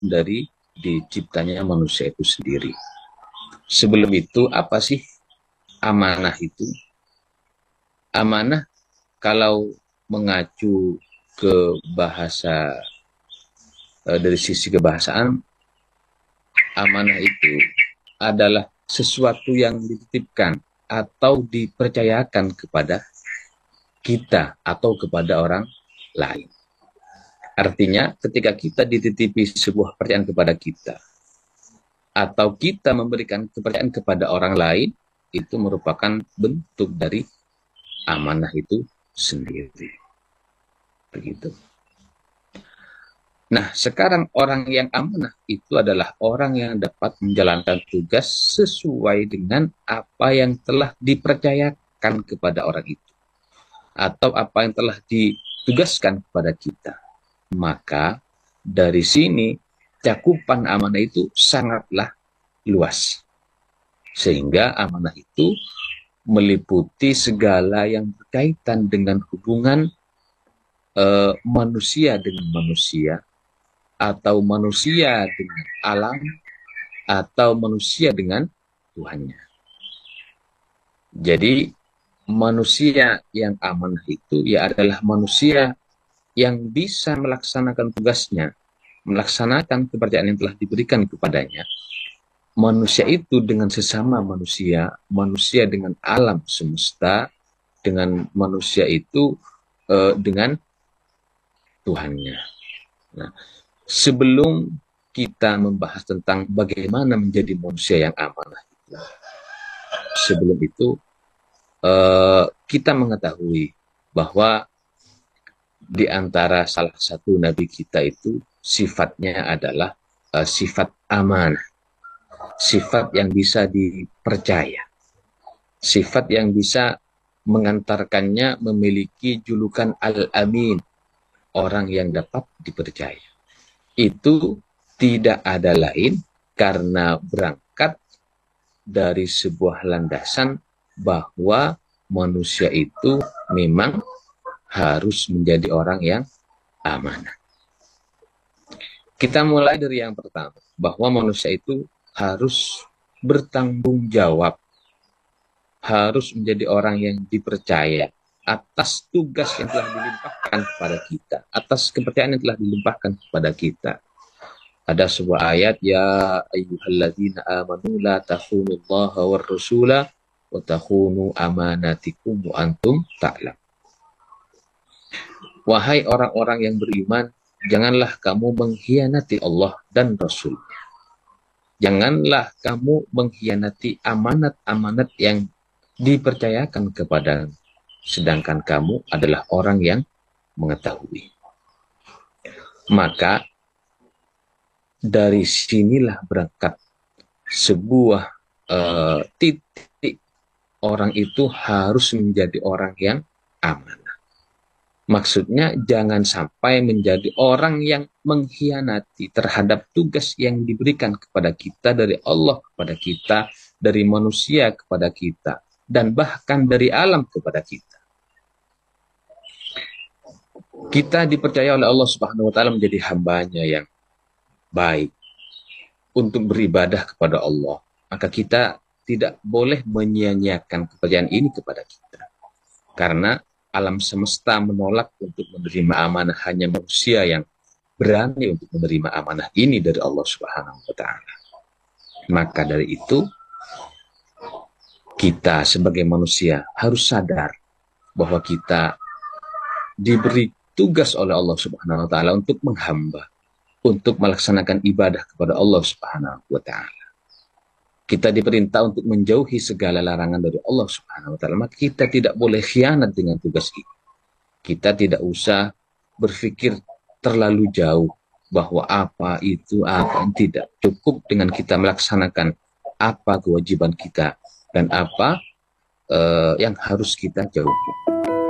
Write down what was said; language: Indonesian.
dari diciptanya manusia itu sendiri. Sebelum itu, apa sih amanah itu? Amanah kalau mengacu ke bahasa, dari sisi kebahasaan, amanah itu adalah sesuatu yang dititipkan atau dipercayakan kepada kita atau kepada orang lain. Artinya ketika kita dititipi sebuah kepercayaan kepada kita atau kita memberikan kepercayaan kepada orang lain, itu merupakan bentuk dari amanah itu sendiri. Begitu. Nah, sekarang orang yang amanah itu adalah orang yang dapat menjalankan tugas sesuai dengan apa yang telah dipercayakan kepada orang itu, atau apa yang telah ditugaskan kepada kita. Maka dari sini cakupan amanah itu sangatlah luas. Sehingga amanah itu meliputi segala yang berkaitan dengan hubungan manusia dengan manusia, atau manusia dengan alam, atau manusia dengan Tuhannya. Jadi manusia yang amanah itu ya adalah manusia yang bisa melaksanakan tugasnya, melaksanakan kepercayaan yang telah diberikan kepadanya. Manusia itu dengan sesama manusia, manusia dengan alam semesta, dengan manusia itu dengan Tuhannya. Nah, sebelum kita membahas tentang bagaimana menjadi manusia yang amanah, sebelum itu kita mengetahui bahwa di antara salah satu nabi kita itu sifatnya adalah sifat amanah, sifat yang bisa dipercaya, sifat yang bisa mengantarkannya memiliki julukan Al-Amin, orang yang dapat dipercaya. Itu tidak ada lain karena berangkat dari sebuah landasan bahwa manusia itu memang harus menjadi orang yang amanah. Kita mulai dari yang pertama, bahwa manusia itu harus bertanggung jawab, harus menjadi orang yang dipercaya atas tugas yang telah dilimpahkan kepada kita, atas kepercayaan yang telah dilimpahkan kepada kita. Ada sebuah ayat, ya ayyuhalladzina amanu la takhunullaha war rasula wa takhunu amanatikum wa antum ta'lam. Wahai orang-orang yang beriman, janganlah kamu mengkhianati Allah dan Rasul-Nya. Janganlah kamu mengkhianati amanat-amanat yang dipercayakan kepada, sedangkan kamu adalah orang yang mengetahui. Maka dari sinilah berangkat sebuah titik orang itu harus menjadi orang yang amanah. Maksudnya jangan sampai menjadi orang yang mengkhianati terhadap tugas yang diberikan kepada kita dari Allah kepada kita, dari manusia kepada kita, dan bahkan dari alam kepada kita. Kita dipercaya oleh Allah Subhanahu wa Ta'ala menjadi hambanya yang baik untuk beribadah kepada Allah. Maka kita tidak boleh menyia-nyiakan kepercayaan ini kepada kita. Karena alam semesta menolak untuk menerima amanah, hanya manusia yang berani untuk menerima amanah ini dari Allah Subhanahu wa Ta'ala. Maka dari itu, kita sebagai manusia harus sadar bahwa kita diberi tugas oleh Allah Subhanahu wa Ta'ala untuk menghamba, untuk melaksanakan ibadah kepada Allah Subhanahu wa Ta'ala. Kita diperintah untuk menjauhi segala larangan dari Allah Subhanahu wa Ta'ala. Maka kita tidak boleh khianat dengan tugas ini. Kita tidak usah berpikir terlalu jauh bahwa apa itu, apa tidak. Cukup dengan kita melaksanakan apa kewajiban kita dan apa yang harus kita jauhi.